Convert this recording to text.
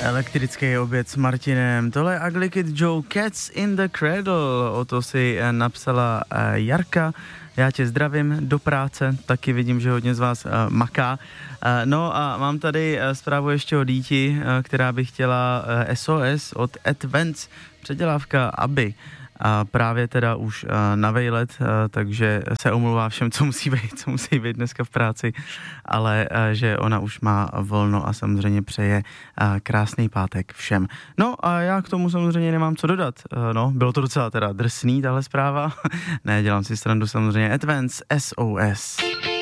Elektrický oběd s Martinem, tohle je Ugly Kid Joe, Cats in the Cradle, o to si napsala Jarka. Já tě zdravím do práce, taky vidím, že hodně z vás maká. No a mám tady zprávu ještě o díti, která by chtěla SOS od Advance, předělávka Aby. A právě teda už na vejlet, takže se omlouvá všem, co musí být dneska v práci, ale že ona už má volno a samozřejmě přeje krásný pátek všem. No a já k tomu samozřejmě nemám co dodat. No, bylo to docela teda drsný tahle zpráva. Ne, dělám si srandu samozřejmě. Advance SOS.